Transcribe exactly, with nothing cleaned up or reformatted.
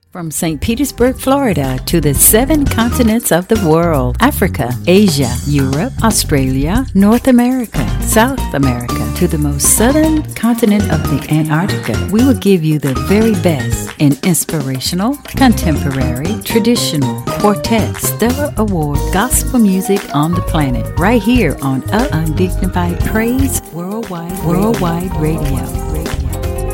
From Saint Petersburg, Florida, to the seven continents of the world, Africa, Asia, Europe, Australia, North America, South America, to the most southern continent of the Antarctica, we will give you the very best in inspirational, contemporary, traditional, quartet, Stellar Award, gospel music on the planet, right here on A Undignified Praise Worldwide, Worldwide Radio.